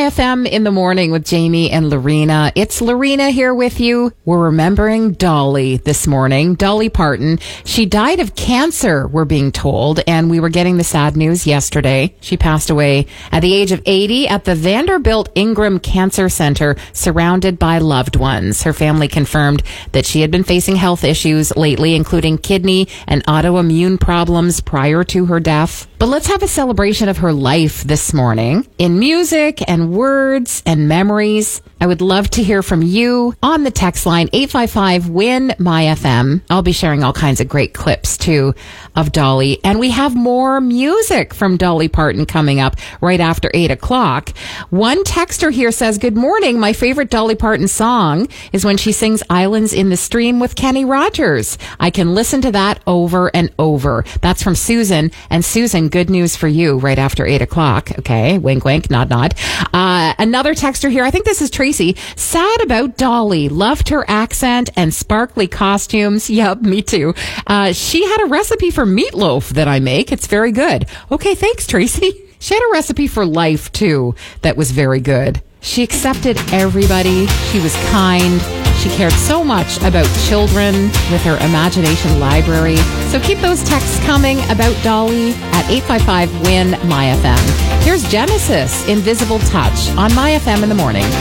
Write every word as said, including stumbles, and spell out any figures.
F M in the morning with Jamie and Lorena. It's Lorena here with you. We're remembering Dolly this morning, Dolly Parton. She died of cancer, we're being told, and we were getting the sad news yesterday. She passed away at the age of eighty at the Vanderbilt Ingram Cancer Center, surrounded by loved ones. Her family confirmed that she had been facing health issues lately, including kidney and autoimmune problems prior to her death. But let's have a celebration of her life this morning in music and words and memories. I would love to hear from you on the text line eight five five W I N M Y F M. I'll be sharing all kinds of great clips too of Dolly. And we have more music from Dolly Parton coming up right after eight o'clock. One texter here says, good morning. My favorite Dolly Parton song is when she sings Islands in the Stream with Kenny Rogers. I can listen to that over and over. That's from Susan. And Susan, good news for you right after eight o'clock. Okay. Wink, wink, nod, nod. Uh, another texter here. I think this is Tracy. Sad about Dolly. Loved her accent and sparkly costumes. Yep, me too. Uh, she had a recipe for meatloaf that I make. It's very good. Okay, thanks, Tracy. She had a recipe for life, too, that was very good. She accepted everybody. She was kind. She cared so much about children with her imagination library. So keep those texts coming about Dolly at eight five five W I N M Y F M. Here's Genesis, Invisible Touch on M Y F M in the morning.